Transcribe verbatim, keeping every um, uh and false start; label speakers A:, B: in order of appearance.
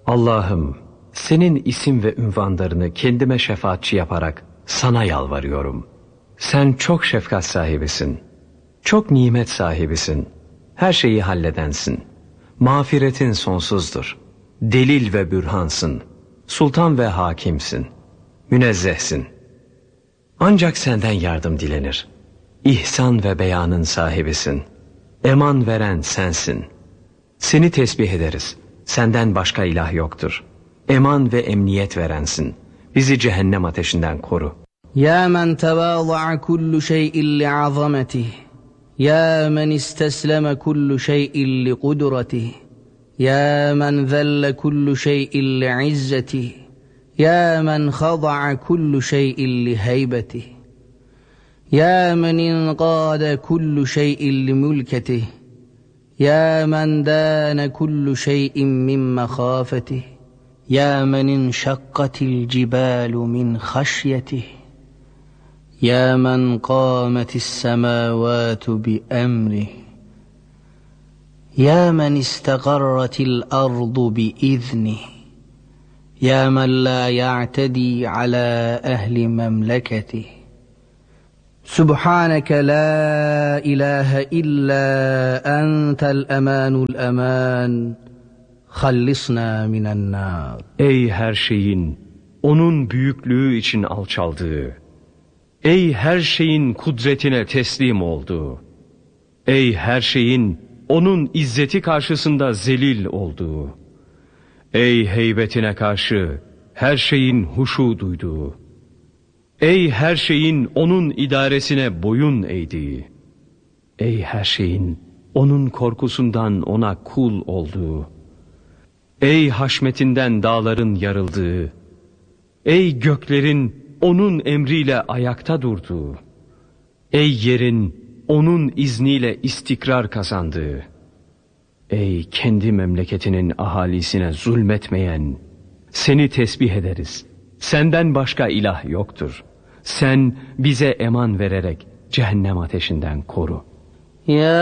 A: Allah'ım, senin isim ve ünvanlarını kendime şefaatçi yaparak sana yalvarıyorum. Sen çok şefkat sahibisin, çok nimet sahibisin, her şeyi halledensin. Mağfiretin sonsuzdur, delil ve bürhansın, sultan ve hakimsin, münezzehsin. Ancak senden yardım dilenir. İhsan ve beyanın sahibisin, eman veren sensin. Seni tesbih ederiz, senden başka ilah yoktur. Eman ve emniyet verensin, bizi cehennem ateşinden koru.
B: Ya men tevâza'a kullu şey'in li'azametih, ya men istesleme kullu şey'in liqudretih, ya men zelle kullu şey'in li'izzetih, ya men khada'a kullu şey'in liheybetih, ya men inqâde kullu şey'in limülketih, ya men dâne kullu şey'in min mehâfetih, ya men inşakkatil cibalu min haşyetih, ya men qâmetis semâvâtu bi emrih, ya men istegarratil ardu bi iznih, ya men la ya'tedi ala ehli memleketih. Subhaneke la ilahe illa entel emanul eman, hallisna minen nar.
A: Ey her şeyin onun büyüklüğü için alçaldığı, ey her şeyin kudretine teslim olduğu, ey her şeyin onun izzeti karşısında zelil olduğu, ey heybetine karşı her şeyin huşu duyduğu, ey her şeyin onun idaresine boyun eğdiği, ey her şeyin onun korkusundan ona kul olduğu, ey haşmetinden dağların yarıldığı, ey göklerin onun emriyle ayakta durduğu, ey yerin onun izniyle istikrar kazandığı, ey kendi memleketinin ahalisine zulmetmeyen, seni tesbih ederiz. Senden başka ilah yoktur. Sen bize eman vererek cehennem ateşinden koru.
B: Ya